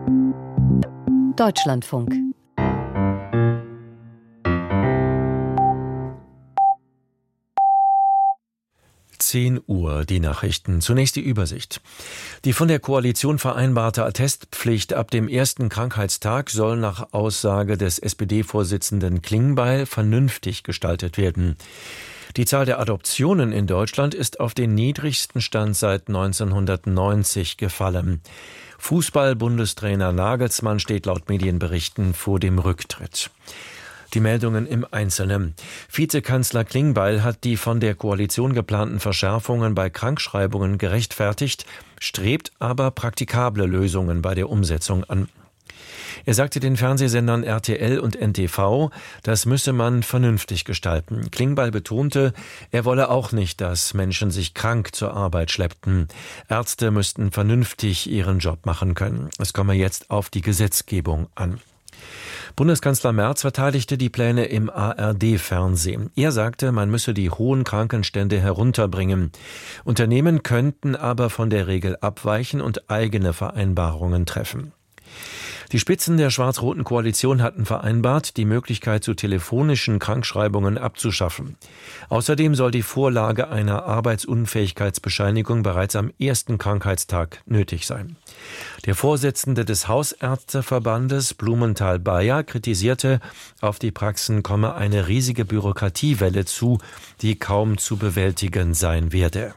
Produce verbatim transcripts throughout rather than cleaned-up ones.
Deutschlandfunk. zehn Uhr, die Nachrichten. Zunächst die Übersicht. Die von der Koalition vereinbarte Attestpflicht ab dem ersten Krankheitstag soll nach Aussage des S P D-Vorsitzenden Klingbeil vernünftig gestaltet werden. Die Zahl der Adoptionen in Deutschland ist auf den niedrigsten Stand seit neunzehnhundertneunzig gefallen. Fußball-Bundestrainer Nagelsmann steht laut Medienberichten vor dem Rücktritt. Die Meldungen im Einzelnen. Vizekanzler Klingbeil hat die von der Koalition geplanten Verschärfungen bei Krankschreibungen gerechtfertigt, strebt aber praktikable Lösungen bei der Umsetzung an. Er sagte den Fernsehsendern R T L und N T V, das müsse man vernünftig gestalten. Klingbeil betonte, er wolle auch nicht, dass Menschen sich krank zur Arbeit schleppten. Ärzte müssten vernünftig ihren Job machen können. Es komme jetzt auf die Gesetzgebung an. Bundeskanzler Merz verteidigte die Pläne im A R D-Fernsehen. Er sagte, man müsse die hohen Krankenstände herunterbringen. Unternehmen könnten aber von der Regel abweichen und eigene Vereinbarungen treffen. Die Spitzen der schwarz-roten Koalition hatten vereinbart, die Möglichkeit zu telefonischen Krankschreibungen abzuschaffen. Außerdem soll die Vorlage einer Arbeitsunfähigkeitsbescheinigung bereits am ersten Krankheitstag nötig sein. Der Vorsitzende des Hausärzteverbandes Blumenthal-Bayer kritisierte, auf die Praxen komme eine riesige Bürokratiewelle zu, die kaum zu bewältigen sein werde.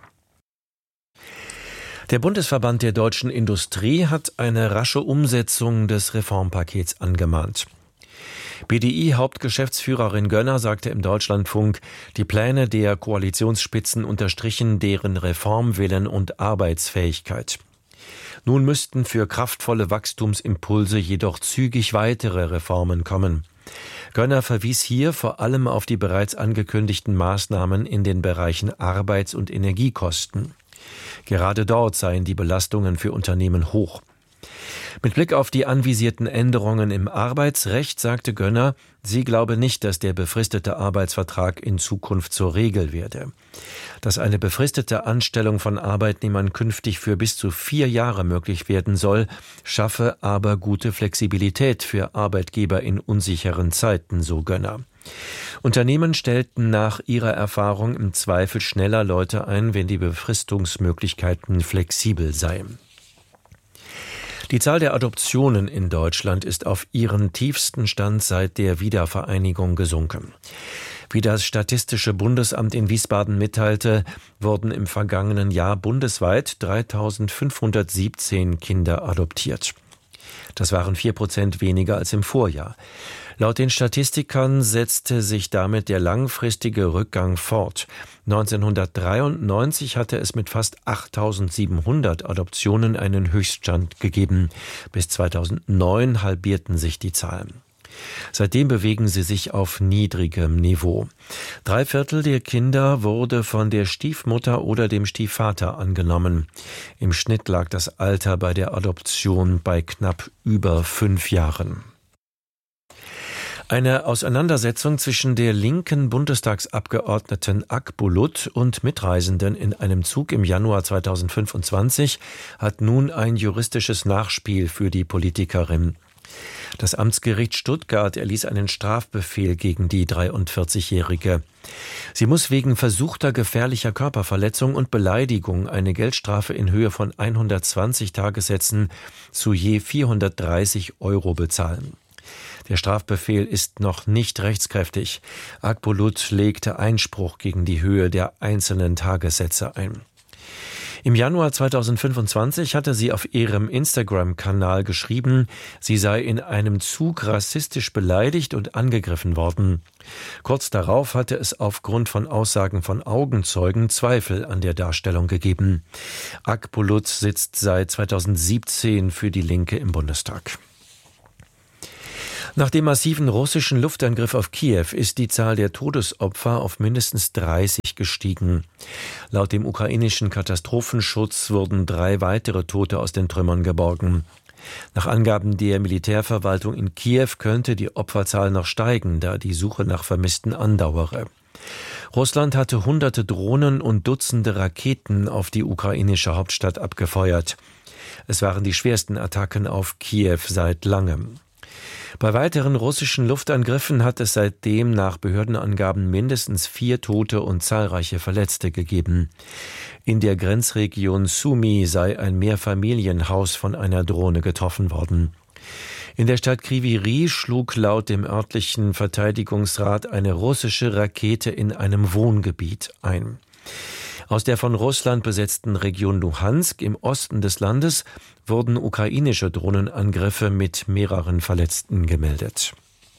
Der Bundesverband der deutschen Industrie hat eine rasche Umsetzung des Reformpakets angemahnt. B D I-Hauptgeschäftsführerin Gönner sagte im Deutschlandfunk, die Pläne der Koalitionsspitzen unterstrichen deren Reformwillen und Arbeitsfähigkeit. Nun müssten für kraftvolle Wachstumsimpulse jedoch zügig weitere Reformen kommen. Gönner verwies hier vor allem auf die bereits angekündigten Maßnahmen in den Bereichen Arbeits- und Energiekosten. Gerade dort seien die Belastungen für Unternehmen hoch. Mit Blick auf die anvisierten Änderungen im Arbeitsrecht sagte Gönner, sie glaube nicht, dass der befristete Arbeitsvertrag in Zukunft zur Regel werde. Dass eine befristete Anstellung von Arbeitnehmern künftig für bis zu vier Jahre möglich werden soll, schaffe aber gute Flexibilität für Arbeitgeber in unsicheren Zeiten, so Gönner. Unternehmen stellten nach ihrer Erfahrung im Zweifel schneller Leute ein, wenn die Befristungsmöglichkeiten flexibel seien. Die Zahl der Adoptionen in Deutschland ist auf ihren tiefsten Stand seit der Wiedervereinigung gesunken. Wie das Statistische Bundesamt in Wiesbaden mitteilte, wurden im vergangenen Jahr bundesweit dreitausendfünfhundertsiebzehn Kinder adoptiert. Das waren vier Prozent weniger als im Vorjahr. Laut den Statistikern setzte sich damit der langfristige Rückgang fort. neunzehnhundertdreiundneunzig hatte es mit fast achttausendsiebenhundert Adoptionen einen Höchststand gegeben. Bis zweitausendneun halbierten sich die Zahlen. Seitdem bewegen sie sich auf niedrigem Niveau. Drei Viertel der Kinder wurde von der Stiefmutter oder dem Stiefvater angenommen. Im Schnitt lag das Alter bei der Adoption bei knapp über fünf Jahren. Eine Auseinandersetzung zwischen der linken Bundestagsabgeordneten Akbulut und Mitreisenden in einem Zug im Januar zweitausendfünfundzwanzig hat nun ein juristisches Nachspiel für die Politikerin. Das Amtsgericht Stuttgart erließ einen Strafbefehl gegen die dreiundvierzigjährige. Sie muss wegen versuchter gefährlicher Körperverletzung und Beleidigung eine Geldstrafe in Höhe von hundertzwanzig Tagessätzen zu je vierhundertdreißig Euro bezahlen. Der Strafbefehl ist noch nicht rechtskräftig. Akbulut legte Einspruch gegen die Höhe der einzelnen Tagessätze ein. Im Januar zweitausendfünfundzwanzig hatte sie auf ihrem Instagram-Kanal geschrieben, sie sei in einem Zug rassistisch beleidigt und angegriffen worden. Kurz darauf hatte es aufgrund von Aussagen von Augenzeugen Zweifel an der Darstellung gegeben. Akbulut sitzt seit zweitausendsiebzehn für die Linke im Bundestag. Nach dem massiven russischen Luftangriff auf Kiew ist die Zahl der Todesopfer auf mindestens dreißig gestiegen. Laut dem ukrainischen Katastrophenschutz wurden drei weitere Tote aus den Trümmern geborgen. Nach Angaben der Militärverwaltung in Kiew könnte die Opferzahl noch steigen, da die Suche nach Vermissten andauere. Russland hatte hunderte Drohnen und Dutzende Raketen auf die ukrainische Hauptstadt abgefeuert. Es waren die schwersten Attacken auf Kiew seit langem. Bei weiteren russischen Luftangriffen hat es seitdem nach Behördenangaben mindestens vier Tote und zahlreiche Verletzte gegeben. In der Grenzregion Sumy sei ein Mehrfamilienhaus von einer Drohne getroffen worden. In der Stadt Kryvyi Rih schlug laut dem örtlichen Verteidigungsrat eine russische Rakete in einem Wohngebiet ein. Aus der von Russland besetzten Region Luhansk im Osten des Landes wurden ukrainische Drohnenangriffe mit mehreren Verletzten gemeldet.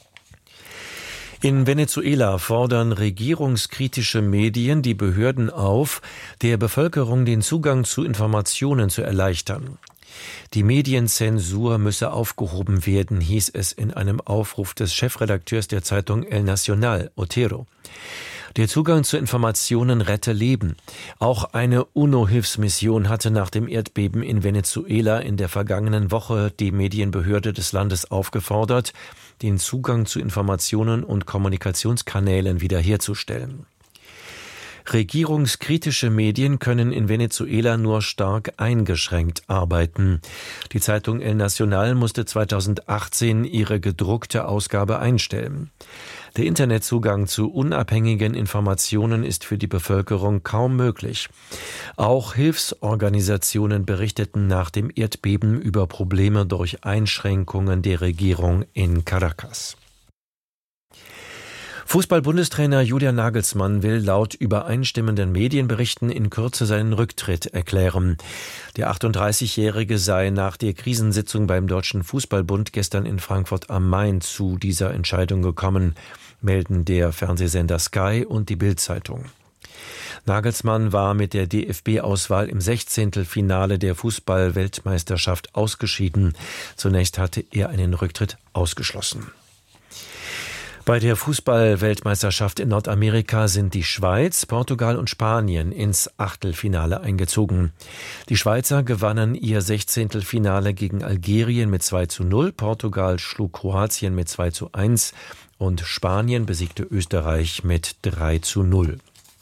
In Venezuela fordern regierungskritische Medien die Behörden auf, der Bevölkerung den Zugang zu Informationen zu erleichtern. Die Medienzensur müsse aufgehoben werden, hieß es in einem Aufruf des Chefredakteurs der Zeitung El Nacional, Otero. Der Zugang zu Informationen rette Leben. Auch eine UNO-Hilfsmission hatte nach dem Erdbeben in Venezuela in der vergangenen Woche die Medienbehörde des Landes aufgefordert, den Zugang zu Informationen und Kommunikationskanälen wiederherzustellen. Regierungskritische Medien können in Venezuela nur stark eingeschränkt arbeiten. Die Zeitung El Nacional musste zweitausendachtzehn ihre gedruckte Ausgabe einstellen. Der Internetzugang zu unabhängigen Informationen ist für die Bevölkerung kaum möglich. Auch Hilfsorganisationen berichteten nach dem Erdbeben über Probleme durch Einschränkungen der Regierung in Caracas. Fußball-Bundestrainer Julian Nagelsmann will laut übereinstimmenden Medienberichten in Kürze seinen Rücktritt erklären. Der achtunddreißigjährige sei nach der Krisensitzung beim Deutschen Fußballbund gestern in Frankfurt am Main zu dieser Entscheidung gekommen, melden der Fernsehsender Sky und die Bild-Zeitung. Nagelsmann war mit der D F B-Auswahl im Sechzehntelfinale der Fußball-Weltmeisterschaft ausgeschieden. Zunächst hatte er einen Rücktritt ausgeschlossen. Bei der Fußball-Weltmeisterschaft in Nordamerika sind die Schweiz, Portugal und Spanien ins Achtelfinale eingezogen. Die Schweizer gewannen ihr Sechzehntelfinale gegen Algerien mit zwei zu null, Portugal schlug Kroatien mit zwei zu eins und Spanien besiegte Österreich mit drei zu null.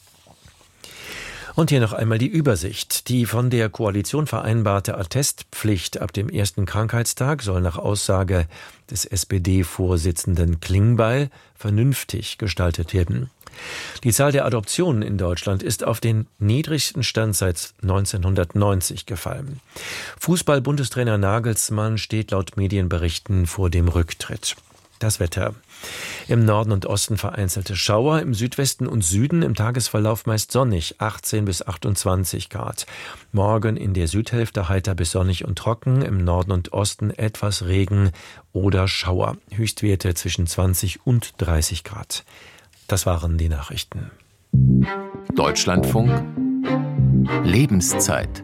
Und hier noch einmal die Übersicht. Die von der Koalition vereinbarte Attestpflicht ab dem ersten Krankheitstag soll nach Aussage des S P D-Vorsitzenden Klingbeil vernünftig gestaltet werden. Die Zahl der Adoptionen in Deutschland ist auf den niedrigsten Stand seit neunzehnhundertneunzig gefallen. Fußball-Bundestrainer Nagelsmann steht laut Medienberichten vor dem Rücktritt. Das Wetter. Im Norden und Osten vereinzelte Schauer, im Südwesten und Süden im Tagesverlauf meist sonnig, achtzehn bis achtundzwanzig Grad. Morgen in der Südhälfte heiter bis sonnig und trocken, im Norden und Osten etwas Regen oder Schauer. Höchstwerte zwischen zwanzig und dreißig Grad. Das waren die Nachrichten. Deutschlandfunk Lebenszeit.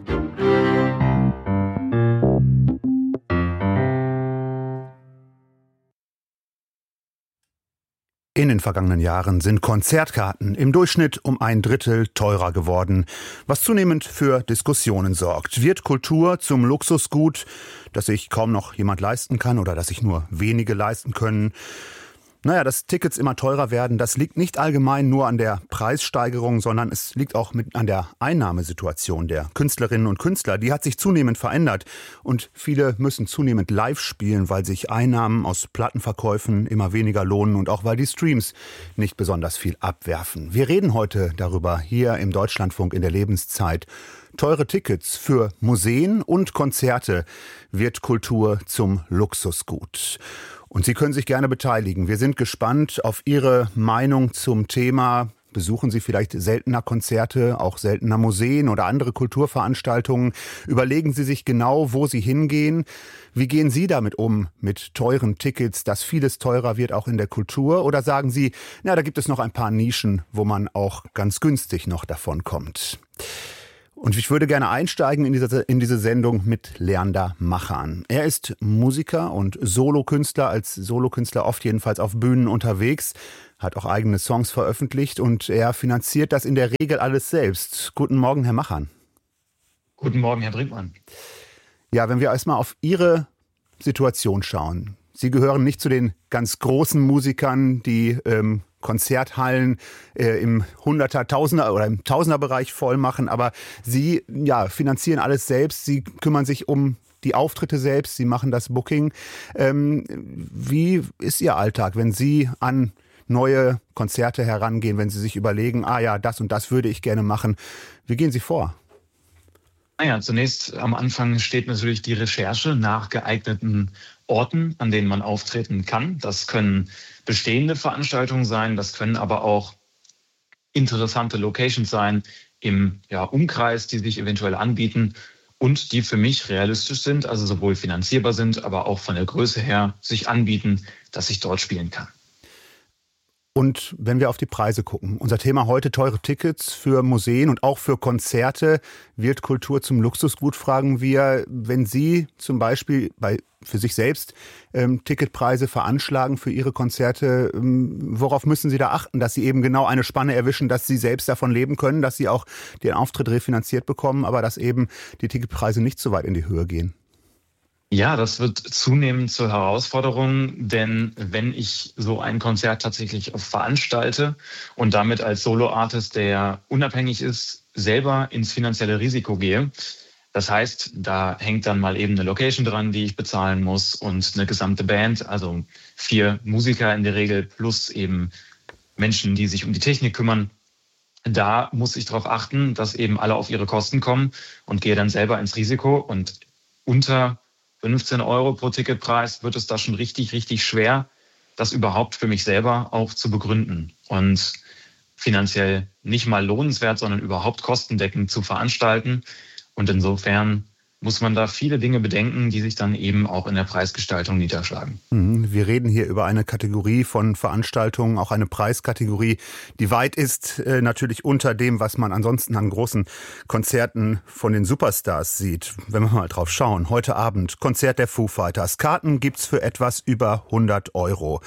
In den vergangenen Jahren sind Konzertkarten im Durchschnitt um ein Drittel teurer geworden, was zunehmend für Diskussionen sorgt. Wird Kultur zum Luxusgut, das sich kaum noch jemand leisten kann oder das sich nur wenige leisten können? Naja, dass Tickets immer teurer werden, das liegt nicht allgemein nur an der Preissteigerung, sondern es liegt auch mit an der Einnahmesituation der Künstlerinnen und Künstler. Die hat sich zunehmend verändert und viele müssen zunehmend live spielen, weil sich Einnahmen aus Plattenverkäufen immer weniger lohnen und auch weil die Streams nicht besonders viel abwerfen. Wir reden heute darüber hier im Deutschlandfunk in der Lebenszeit. Teure Tickets für Museen und Konzerte. Wird Kultur zum Luxusgut? Und Sie können sich gerne beteiligen. Wir sind gespannt auf Ihre Meinung zum Thema. Besuchen Sie vielleicht seltener Konzerte, auch seltener Museen oder andere Kulturveranstaltungen? Überlegen Sie sich genau, wo Sie hingehen. Wie gehen Sie damit um, mit teuren Tickets, dass vieles teurer wird, auch in der Kultur? Oder sagen Sie, na, da gibt es noch ein paar Nischen, wo man auch ganz günstig noch davon kommt? Und ich würde gerne einsteigen in diese, in diese Sendung mit Leander Machan. Er ist Musiker und Solokünstler, als Solokünstler oft jedenfalls auf Bühnen unterwegs, hat auch eigene Songs veröffentlicht und er finanziert das in der Regel alles selbst. Guten Morgen, Herr Machan. Guten Morgen, Herr Brinkmann. Ja, wenn wir erstmal auf Ihre Situation schauen. Sie gehören nicht zu den ganz großen Musikern, die ähm, Konzerthallen äh, im Hunderter, Tausender oder im Tausenderbereich voll machen, aber Sie ja, finanzieren alles selbst. Sie kümmern sich um die Auftritte selbst, Sie machen das Booking. Ähm, wie ist Ihr Alltag, wenn Sie an neue Konzerte herangehen, wenn Sie sich überlegen, ah ja, das und das würde ich gerne machen. Wie gehen Sie vor? Naja, zunächst am Anfang steht natürlich die Recherche nach geeigneten Orten, an denen man auftreten kann. Das können bestehende Veranstaltungen sein, das können aber auch interessante Locations sein im ja, Umkreis, die sich eventuell anbieten und die für mich realistisch sind, also sowohl finanzierbar sind, aber auch von der Größe her sich anbieten, dass ich dort spielen kann. Und wenn wir auf die Preise gucken, unser Thema heute teure Tickets für Museen und auch für Konzerte, wird Kultur zum Luxusgut, fragen wir, wenn Sie zum Beispiel bei, für sich selbst ähm, Ticketpreise veranschlagen für Ihre Konzerte, ähm, worauf müssen Sie da achten, dass Sie eben genau eine Spanne erwischen, dass Sie selbst davon leben können, dass Sie auch den Auftritt refinanziert bekommen, aber dass eben die Ticketpreise nicht so weit in die Höhe gehen? Ja, das wird zunehmend zur Herausforderung, denn wenn ich so ein Konzert tatsächlich veranstalte und damit als Solo-Artist, der unabhängig ist, selber ins finanzielle Risiko gehe, das heißt, da hängt dann mal eben eine Location dran, die ich bezahlen muss und eine gesamte Band, also vier Musiker in der Regel plus eben Menschen, die sich um die Technik kümmern. Da muss ich darauf achten, dass eben alle auf ihre Kosten kommen und gehe dann selber ins Risiko und unter fünfzehn Euro pro Ticketpreis wird es da schon richtig, richtig schwer, das überhaupt für mich selber auch zu begründen und finanziell nicht mal lohnenswert, sondern überhaupt kostendeckend zu veranstalten. Und insofern muss man da viele Dinge bedenken, die sich dann eben auch in der Preisgestaltung niederschlagen. Wir reden hier über eine Kategorie von Veranstaltungen, auch eine Preiskategorie, die weit ist, äh, natürlich unter dem, was man ansonsten an großen Konzerten von den Superstars sieht. Wenn wir mal drauf schauen, heute Abend Konzert der Foo Fighters. Karten gibt's für etwas über hundert Euro.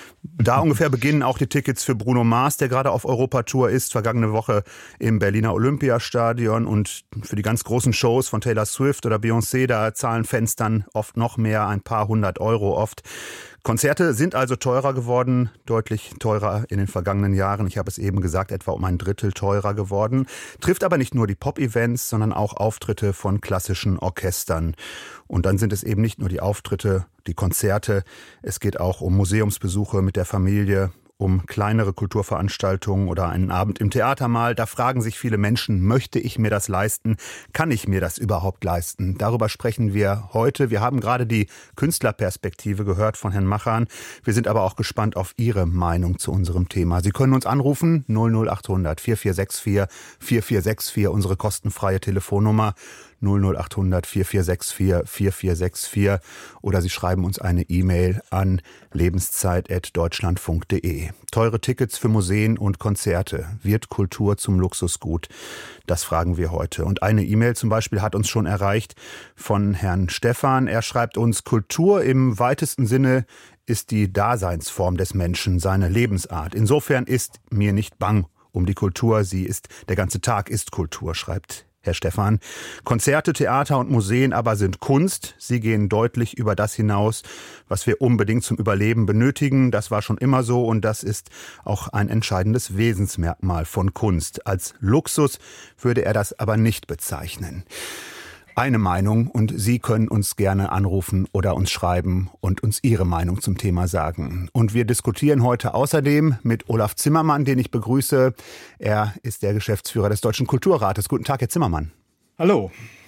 Da ungefähr beginnen auch die Tickets für Bruno Mars, der gerade auf Europatour ist, vergangene Woche im Berliner Olympiastadion. Und für die ganz großen Shows von Taylor Swift oder Beyoncé, da zahlen Fans dann oft noch mehr, ein paar hundert Euro oft. Konzerte sind also teurer geworden, deutlich teurer in den vergangenen Jahren. Ich habe es eben gesagt, etwa um ein Drittel teurer geworden. Trifft aber nicht nur die Pop-Events, sondern auch Auftritte von klassischen Orchestern. Und dann sind es eben nicht nur die Auftritte, die Konzerte. Es geht auch um Museumsbesuche mit der Familie, um kleinere Kulturveranstaltungen oder einen Abend im Theater mal. Da fragen sich viele Menschen, möchte ich mir das leisten? Kann ich mir das überhaupt leisten? Darüber sprechen wir heute. Wir haben gerade die Künstlerperspektive gehört von Herrn Machan. Wir sind aber auch gespannt auf Ihre Meinung zu unserem Thema. Sie können uns anrufen, null null achthundert vier vier sechs vier vier vier sechs vier, unsere kostenfreie Telefonnummer. null null achthundert vier vier sechs vier vier vier sechs vier oder Sie schreiben uns eine E-Mail an lebenszeit at deutschlandfunk punkt de. Teure Tickets für Museen und Konzerte. Wird Kultur zum Luxusgut? Das fragen wir heute. Und eine E-Mail zum Beispiel hat uns schon erreicht von Herrn Stefan. Er schreibt uns, Kultur im weitesten Sinne ist die Daseinsform des Menschen, seine Lebensart. Insofern ist mir nicht bang um die Kultur. Sie ist, der ganze Tag ist Kultur, schreibt Herr Stefan. Konzerte, Theater und Museen aber sind Kunst. Sie gehen deutlich über das hinaus, was wir unbedingt zum Überleben benötigen. Das war schon immer so und das ist auch ein entscheidendes Wesensmerkmal von Kunst. Als Luxus würde er das aber nicht bezeichnen. Eine Meinung und Sie können uns gerne anrufen oder uns schreiben und uns Ihre Meinung zum Thema sagen. Und wir diskutieren heute außerdem mit Olaf Zimmermann, den ich begrüße. Er ist der Geschäftsführer des Deutschen Kulturrates. Guten Tag, Herr Zimmermann. Hallo.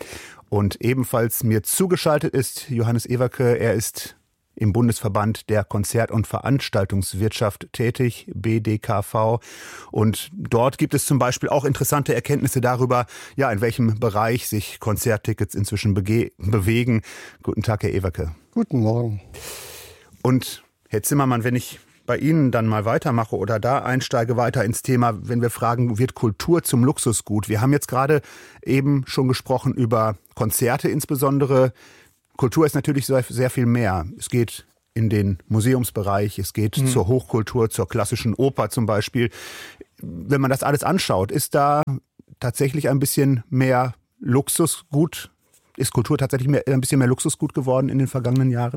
Und ebenfalls mir zugeschaltet ist Johannes Ewerke. Er ist im Bundesverband der Konzert- und Veranstaltungswirtschaft tätig, B D K V. Und dort gibt es zum Beispiel auch interessante Erkenntnisse darüber, ja, in welchem Bereich sich Konzerttickets inzwischen bege- bewegen. Guten Tag, Herr Ewerke. Guten Morgen. Und Herr Zimmermann, wenn ich bei Ihnen dann mal weitermache oder da einsteige weiter ins Thema, wenn wir fragen, wird Kultur zum Luxusgut? Wir haben jetzt gerade eben schon gesprochen über Konzerte insbesondere. Kultur ist natürlich sehr, sehr viel mehr. Es geht in den Museumsbereich, es geht mhm. zur Hochkultur, zur klassischen Oper zum Beispiel. Wenn man das alles anschaut, ist da tatsächlich ein bisschen mehr Luxusgut, ist Kultur tatsächlich mehr, ein bisschen mehr Luxusgut geworden in den vergangenen Jahren?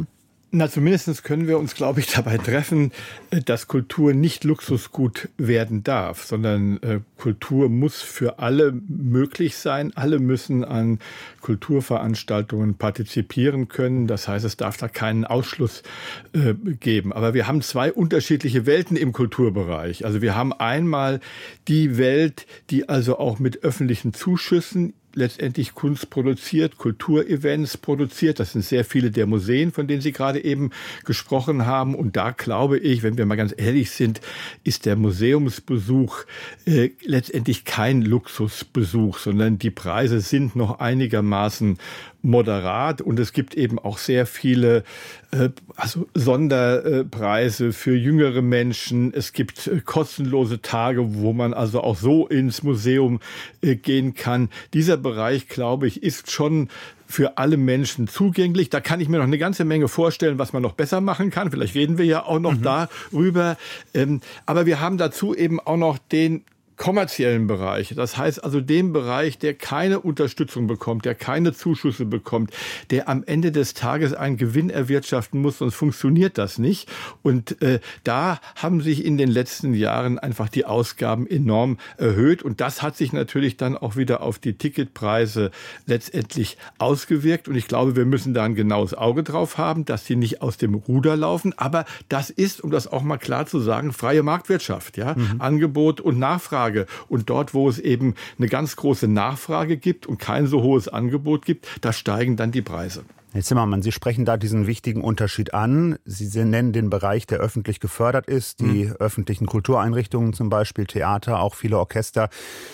Na, zumindest können wir uns, glaube ich, dabei treffen, dass Kultur nicht Luxusgut werden darf, sondern äh, Kultur muss für alle möglich sein. Alle müssen an Kulturveranstaltungen partizipieren können. Das heißt, es darf da keinen Ausschluss äh, geben. Aber wir haben zwei unterschiedliche Welten im Kulturbereich. Also wir haben einmal die Welt, die also auch mit öffentlichen Zuschüssen letztendlich Kunst produziert, Kulturevents produziert. Das sind sehr viele der Museen, von denen Sie gerade eben gesprochen haben. Und da glaube ich, wenn wir mal ganz ehrlich sind, ist der Museumsbesuch äh, letztendlich kein Luxusbesuch, sondern die Preise sind noch einigermaßen moderat und es gibt eben auch sehr viele äh, also Sonderpreise für jüngere Menschen. Es gibt äh, kostenlose Tage, wo man also auch so ins Museum äh, gehen kann. Dieser Bereich, glaube ich, ist schon für alle Menschen zugänglich. Da kann ich mir noch eine ganze Menge vorstellen, was man noch besser machen kann. Vielleicht reden wir ja auch noch mhm. darüber. Ähm, aber wir haben dazu eben auch noch den kommerziellen Bereich. Das heißt also den Bereich, der keine Unterstützung bekommt, der keine Zuschüsse bekommt, der am Ende des Tages einen Gewinn erwirtschaften muss, sonst funktioniert das nicht. Und äh, da haben sich in den letzten Jahren einfach die Ausgaben enorm erhöht. Und das hat sich natürlich dann auch wieder auf die Ticketpreise letztendlich ausgewirkt. Und ich glaube, wir müssen da ein genaues Auge drauf haben, dass sie nicht aus dem Ruder laufen. Aber das ist, um das auch mal klar zu sagen, freie Marktwirtschaft. Ja? Mhm. Angebot und Nachfrage. Und dort, wo es eben eine ganz große Nachfrage gibt und kein so hohes Angebot gibt, da steigen dann die Preise. Herr Zimmermann, Sie sprechen da diesen wichtigen Unterschied an. Sie nennen den Bereich, der öffentlich gefördert ist, die mhm. öffentlichen Kultureinrichtungen zum Beispiel, Theater, auch viele Orchester.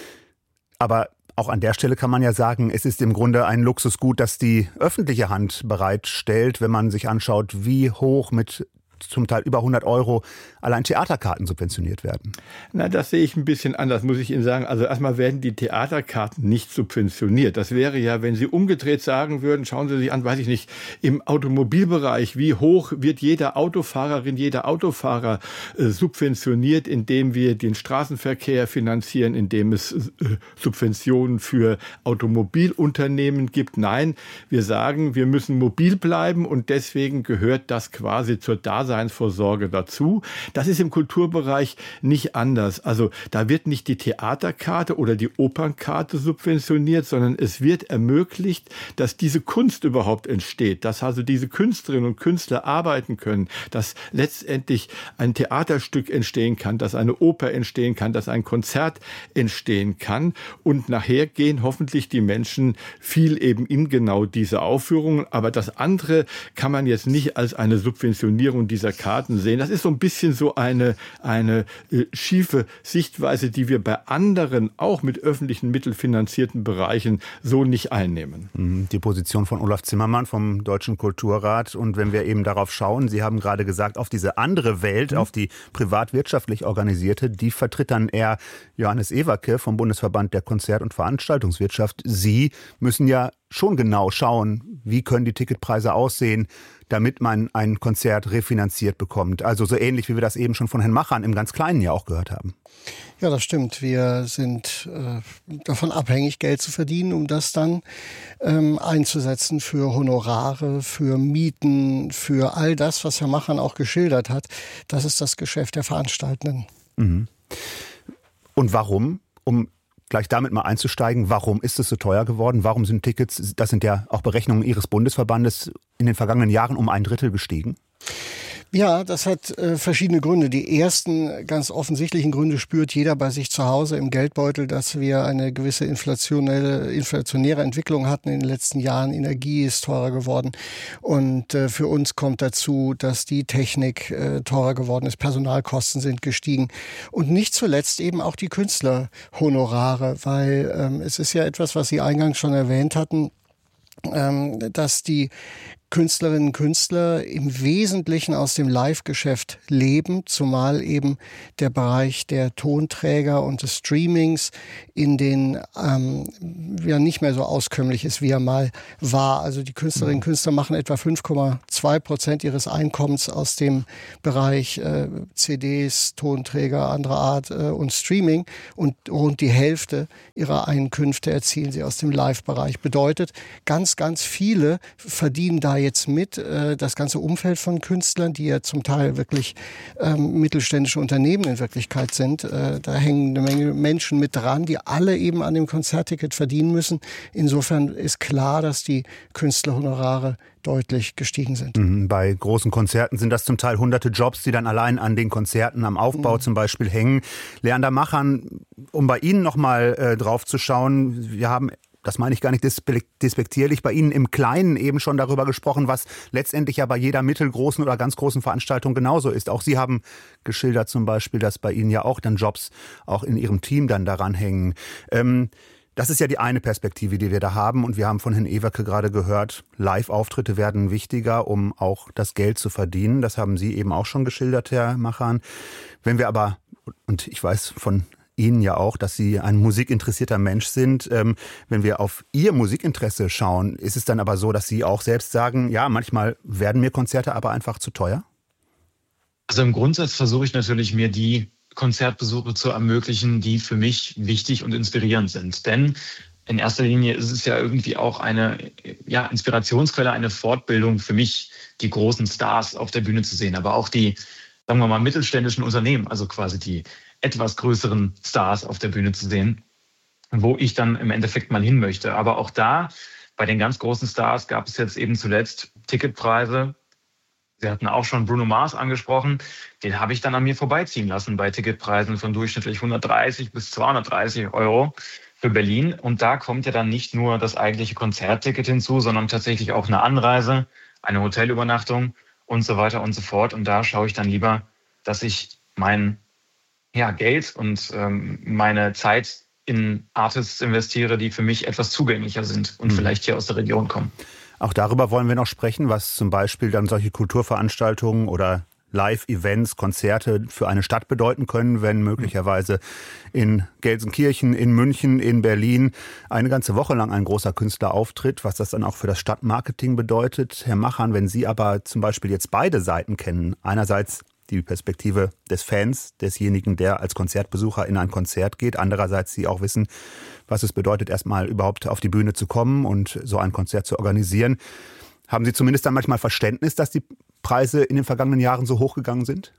Aber auch an der Stelle kann man ja sagen, es ist im Grunde ein Luxusgut, das die öffentliche Hand bereitstellt, wenn man sich anschaut, wie hoch mit zum Teil über hundert Euro allein Theaterkarten subventioniert werden. Na, das sehe ich ein bisschen anders, muss ich Ihnen sagen. Also erstmal werden die Theaterkarten nicht subventioniert. Das wäre ja, wenn Sie umgedreht sagen würden, schauen Sie sich an, weiß ich nicht, im Automobilbereich, wie hoch wird jeder Autofahrerin, jeder Autofahrer äh, subventioniert, indem wir den Straßenverkehr finanzieren, indem es äh, Subventionen für Automobilunternehmen gibt. Nein, wir sagen, wir müssen mobil bleiben und deswegen gehört das quasi zur Daseinsvorsorge dazu. Das ist im Kulturbereich nicht anders. Also da wird nicht die Theaterkarte oder die Opernkarte subventioniert, sondern es wird ermöglicht, dass diese Kunst überhaupt entsteht, dass also diese Künstlerinnen und Künstler arbeiten können, dass letztendlich ein Theaterstück entstehen kann, dass eine Oper entstehen kann, dass ein Konzert entstehen kann. Und nachher gehen hoffentlich die Menschen viel eben in genau diese Aufführungen. Aber das andere kann man jetzt nicht als eine Subventionierung dieser Karten sehen. Das ist so ein bisschen so eine, eine äh, schiefe Sichtweise, die wir bei anderen, auch mit öffentlichen Mitteln finanzierten Bereichen so nicht einnehmen. Die Position von Olaf Zimmermann vom Deutschen Kulturrat. Und wenn wir eben darauf schauen, Sie haben gerade gesagt, auf diese andere Welt, mhm. auf die privatwirtschaftlich organisierte, die vertritt dann eher Johannes Ewacke vom Bundesverband der Konzert- und Veranstaltungswirtschaft. Sie müssen ja schon genau schauen, wie können die Ticketpreise aussehen, damit man ein Konzert refinanziert bekommt. Also so ähnlich, wie wir das eben schon von Herrn Machan im ganz Kleinen ja auch gehört haben. Ja, das stimmt. Wir sind äh, davon abhängig, Geld zu verdienen, um das dann ähm, einzusetzen für Honorare, für Mieten, für all das, was Herr Machan auch geschildert hat. Das ist das Geschäft der Veranstaltenden. Mhm. Und warum? Um gleich damit mal einzusteigen, warum ist es so teuer geworden? Warum sind Tickets, das sind ja auch Berechnungen Ihres Bundesverbandes, in den vergangenen Jahren um ein Drittel gestiegen? Ja, das hat äh, verschiedene Gründe. Die ersten ganz offensichtlichen Gründe spürt jeder bei sich zu Hause im Geldbeutel, dass wir eine gewisse inflationelle, inflationäre Entwicklung hatten in den letzten Jahren. Energie ist teurer geworden und äh, für uns kommt dazu, dass die Technik äh, teurer geworden ist, Personalkosten sind gestiegen und nicht zuletzt eben auch die Künstlerhonorare, weil ähm, es ist ja etwas, was Sie eingangs schon erwähnt hatten, ähm, dass die Künstlerinnen und Künstler im Wesentlichen aus dem Live-Geschäft leben, zumal eben der Bereich der Tonträger und des Streamings in den ähm, ja nicht mehr so auskömmlich ist, wie er mal war. Also die Künstlerinnen und Künstler machen etwa fünf Komma zwei Prozent ihres Einkommens aus dem Bereich äh, C Ds, Tonträger anderer Art äh, und Streaming und rund die Hälfte ihrer Einkünfte erzielen sie aus dem Live-Bereich. Bedeutet, ganz, ganz viele verdienen da jetzt mit, äh, das ganze Umfeld von Künstlern, die ja zum Teil wirklich ähm, mittelständische Unternehmen in Wirklichkeit sind. Äh, da hängen eine Menge Menschen mit dran, die alle eben an dem Konzertticket verdienen müssen. Insofern ist klar, dass die Künstlerhonorare deutlich gestiegen sind. Mhm. Bei großen Konzerten sind das zum Teil hunderte Jobs, die dann allein an den Konzerten am Aufbau mhm. zum Beispiel hängen. Leander Machan, um bei Ihnen nochmal äh, drauf zu schauen, wir haben, das meine ich gar nicht despektierlich, bei Ihnen im Kleinen eben schon darüber gesprochen, was letztendlich ja bei jeder mittelgroßen oder ganz großen Veranstaltung genauso ist. Auch Sie haben geschildert zum Beispiel, dass bei Ihnen ja auch dann Jobs auch in Ihrem Team dann daran hängen. Ähm, Das ist ja die eine Perspektive, die wir da haben. Und wir haben von Herrn Ewerke gerade gehört, Live-Auftritte werden wichtiger, um auch das Geld zu verdienen. Das haben Sie eben auch schon geschildert, Herr Machan. Wenn wir aber, und ich weiß von Ihnen ja auch, dass Sie ein musikinteressierter Mensch sind, ähm, wenn wir auf Ihr Musikinteresse schauen, ist es dann aber so, dass Sie auch selbst sagen, ja, manchmal werden mir Konzerte aber einfach zu teuer? Also im Grundsatz versuche ich natürlich, mir die Konzertbesuche zu ermöglichen, die für mich wichtig und inspirierend sind. Denn in erster Linie ist es ja irgendwie auch eine ja, Inspirationsquelle, eine Fortbildung für mich, die großen Stars auf der Bühne zu sehen, aber auch die, sagen wir mal, mittelständischen Unternehmen, also quasi die etwas größeren Stars auf der Bühne zu sehen, wo ich dann im Endeffekt mal hin möchte. Aber auch da, bei den ganz großen Stars, gab es jetzt eben zuletzt Ticketpreise. Sie hatten auch schon Bruno Mars angesprochen. Den habe ich dann an mir vorbeiziehen lassen bei Ticketpreisen von durchschnittlich hundertdreißig bis zweihundertdreißig Euro für Berlin. Und da kommt ja dann nicht nur das eigentliche Konzertticket hinzu, sondern tatsächlich auch eine Anreise, eine Hotelübernachtung und so weiter und so fort. Und da schaue ich dann lieber, dass ich mein ja, Geld und ähm, meine Zeit in Artists investiere, die für mich etwas zugänglicher sind und mhm. vielleicht hier aus der Region kommen. Auch darüber wollen wir noch sprechen, was zum Beispiel dann solche Kulturveranstaltungen oder Live-Events, Konzerte für eine Stadt bedeuten können, wenn möglicherweise in Gelsenkirchen, in München, in Berlin eine ganze Woche lang ein großer Künstler auftritt, was das dann auch für das Stadtmarketing bedeutet. Herr Machan, wenn Sie aber zum Beispiel jetzt beide Seiten kennen, einerseits die Perspektive des Fans, desjenigen, der als Konzertbesucher in ein Konzert geht. Andererseits Sie auch wissen, was es bedeutet, erstmal überhaupt auf die Bühne zu kommen und so ein Konzert zu organisieren. Haben Sie zumindest dann manchmal Verständnis, dass die Preise in den vergangenen Jahren so hoch gegangen sind?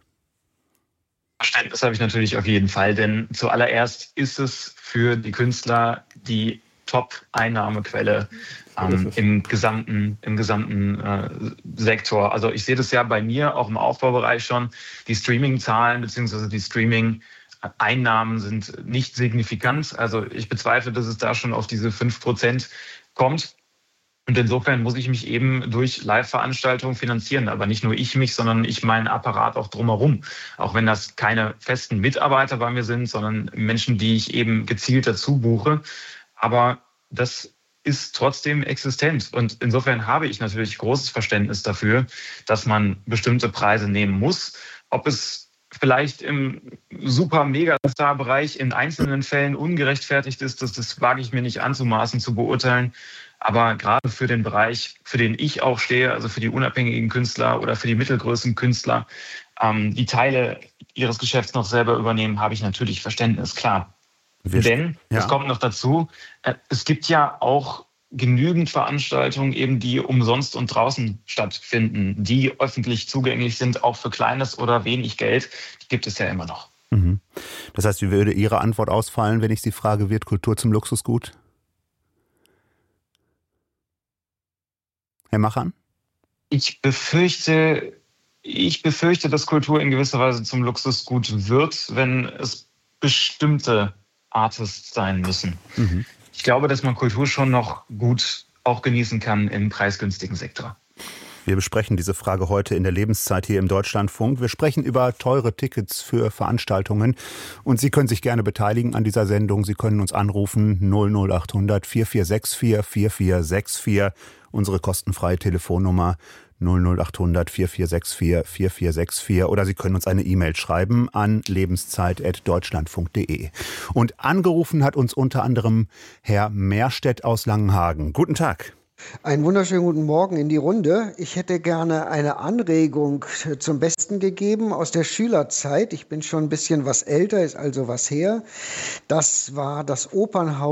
Verständnis habe ich natürlich auf jeden Fall, denn zuallererst ist es für die Künstler die Top-Einnahmequelle ähm, im gesamten, im gesamten äh, Sektor. Also ich sehe das ja bei mir auch im Aufbaubereich schon. Die Streaming-Zahlen bzw. die Streaming-Einnahmen sind nicht signifikant. Also ich bezweifle, dass es da schon auf diese fünf Prozent kommt. Und insofern muss ich mich eben durch Live-Veranstaltungen finanzieren. Aber nicht nur ich mich, sondern ich meinen Apparat auch drumherum. Auch wenn das keine festen Mitarbeiter bei mir sind, sondern Menschen, die ich eben gezielt dazu buche. Aber das ist trotzdem existent. Und insofern habe ich natürlich großes Verständnis dafür, dass man bestimmte Preise nehmen muss. Ob es vielleicht im Super-Megastar-Bereich in einzelnen Fällen ungerechtfertigt ist, das, das wage ich mir nicht anzumaßen zu beurteilen. Aber gerade für den Bereich, für den ich auch stehe, also für die unabhängigen Künstler oder für die mittelgrößeren Künstler, ähm, die Teile ihres Geschäfts noch selber übernehmen, habe ich natürlich Verständnis, klar. Wir, Denn, ja. es kommt noch dazu, es gibt ja auch genügend Veranstaltungen, eben die umsonst und draußen stattfinden, die öffentlich zugänglich sind, auch für kleines oder wenig Geld. Die gibt es ja immer noch. Mhm. Das heißt, wie würde Ihre Antwort ausfallen, wenn ich Sie frage, wird Kultur zum Luxusgut? Herr Machan? Ich befürchte, ich befürchte, dass Kultur in gewisser Weise zum Luxusgut wird, wenn es bestimmte Artists sein müssen. Mhm. Ich glaube, dass man Kultur schon noch gut auch genießen kann im preisgünstigen Sektor. Wir besprechen diese Frage heute in der Lebenszeit hier im Deutschlandfunk. Wir sprechen über teure Tickets für Veranstaltungen und Sie können sich gerne beteiligen an dieser Sendung. Sie können uns anrufen null null acht hundert vier vier sechs vier vier vier sechs vier, unsere kostenfreie Telefonnummer null null acht hundert vier vier sechs vier vier vier sechs vier oder Sie können uns eine E-Mail schreiben an lebenszeit at deutschlandfunk punkt de. Und angerufen hat uns unter anderem Herr Mehrstedt aus Langenhagen. Guten Tag. Einen wunderschönen guten Morgen in die Runde. Ich hätte gerne eine Anregung zum Besten gegeben aus der Schülerzeit. Ich bin schon ein bisschen was älter, ist also was her. Das war das Opernhaus